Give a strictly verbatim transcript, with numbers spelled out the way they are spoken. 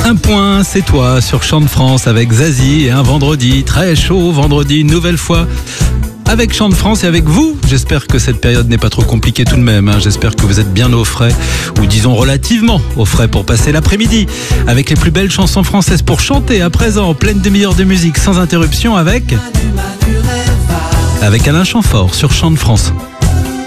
Un point, c'est toi sur Chant de France avec Zazie et un vendredi très chaud, vendredi une nouvelle fois avec Chant de France et avec vous. J'espère que cette période n'est pas trop compliquée tout de même, hein. J'espère que vous êtes bien au frais, ou disons relativement au frais pour passer l'après-midi avec les plus belles chansons françaises pour chanter à présent en pleine demi-heure de musique sans interruption avec avec Alain Chamfort sur Chant de France.